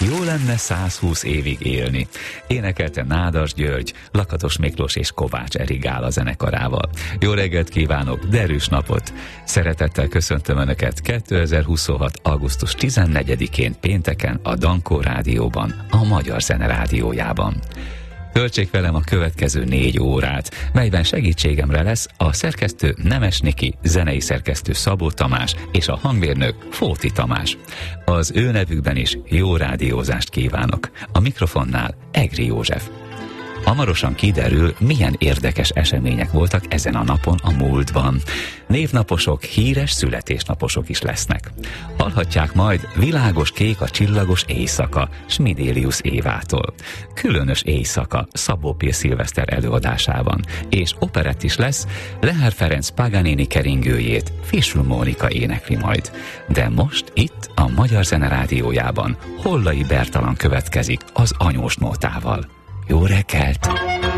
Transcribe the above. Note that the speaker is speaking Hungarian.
Jó lenne 120 évig élni. Énekelte Nádas György, Lakatos Miklós és Kovács Erigál a zenekarával. Jó reggelt kívánok, derűs napot! Szeretettel köszöntöm Önöket 2026. augusztus 14-én pénteken a Dankó Rádióban, a Magyar Zene Rádiójában. Töltsék velem a következő 4 órát, melyben segítségemre lesz a szerkesztő Nemes Niki, zenei szerkesztő Szabó Tamás és a hangmérnök Fóti Tamás. Az ő nevükben is jó rádiózást kívánok. A mikrofonnál Egri József. Hamarosan kiderül, milyen érdekes események voltak ezen a napon a múltban. Névnaposok, híres születésnaposok is lesznek. Hallhatják majd Világos kék a csillagos éjszaka Smidélius Évától. Különös éjszaka Szabó P. Szilveszter előadásában. És operett is lesz, Lehár Ferenc Paganini keringőjét Fischl Mónika énekli majd. De most itt a Magyar Zene Rádiójában Hollai Bertalan következik az Anyós nótával. Jó reggelt!